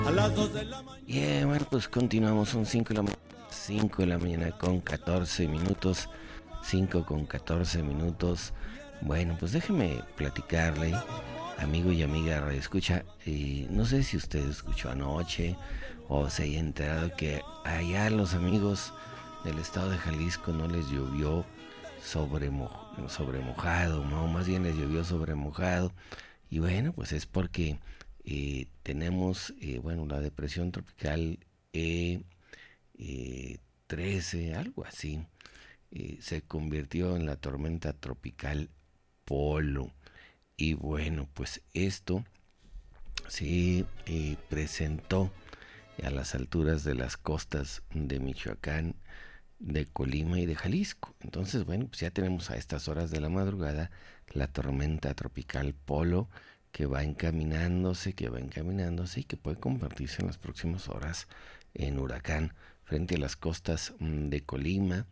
Bien, bueno, pues continuamos, son 5 de la mañana con 14 minutos, 5 con 14 minutos. Bueno, pues déjeme platicarle, amigo y amiga Radio Escucha, no sé si usted escuchó anoche o se haya enterado que allá los amigos del estado de Jalisco no les llovió sobre mojado, no, más bien les llovió sobre mojado. Y bueno, pues es porque tenemos, bueno, la depresión tropical E, 13, algo así, se convirtió en la tormenta tropical Polo. Y bueno, pues esto se presentó a las alturas de las costas de Michoacán, de Colima y de Jalisco. Entonces, bueno, pues ya tenemos a estas horas de la madrugada la tormenta tropical Polo que va encaminándose y que puede convertirse en las próximas horas en huracán frente a las costas de Colima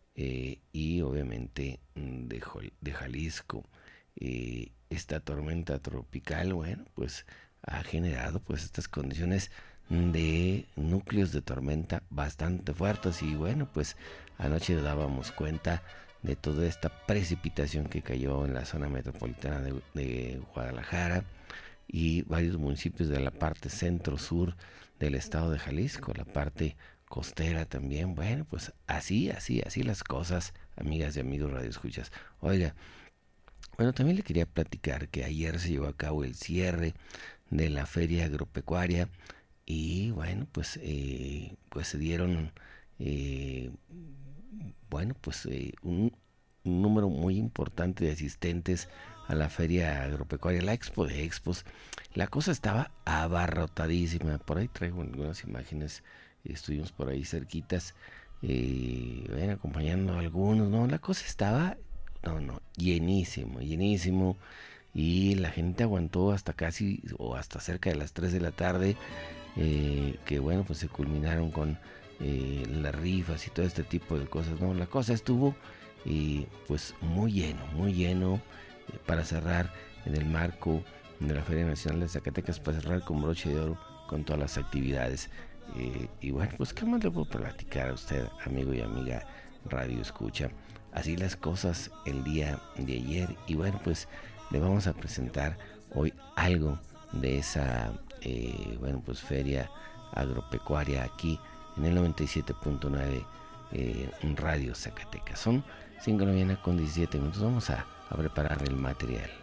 y obviamente de Jalisco. Esta tormenta tropical, bueno, pues ha generado pues estas condiciones de núcleos de tormenta bastante fuertes y bueno, pues anoche dábamos cuenta de toda esta precipitación que cayó en la zona metropolitana de Guadalajara y varios municipios de la parte centro-sur del estado de Jalisco, la parte costera también. Bueno, pues así las cosas, amigas y amigos radioescuchas. Oiga, bueno, también le quería platicar que ayer se llevó a cabo el cierre de la feria agropecuaria y bueno, pues se dieron eh, bueno, pues un número muy importante de asistentes a la feria agropecuaria, la Expo de Expos. La cosa estaba abarrotadísima. Por ahí traigo algunas imágenes. Estuvimos por ahí cerquitas, bueno, acompañando a algunos. No, la cosa estaba, no, llenísimo. Y la gente aguantó hasta casi o hasta cerca de las 3 de la tarde, que bueno, pues se culminaron con las rifas y todo este tipo de cosas, ¿no? La cosa estuvo pues muy lleno para cerrar en el marco de la Feria Nacional de Zacatecas, para cerrar con broche de oro con todas las actividades. Y bueno, pues qué más le puedo platicar a usted, amigo y amiga Radio Escucha. Así las cosas el día de ayer y bueno, pues le vamos a presentar hoy algo de esa bueno, pues feria agropecuaria aquí en el 97.9 Radio Zacatecas. Son 5 de la mañana con 17 minutos. Vamos a preparar el material.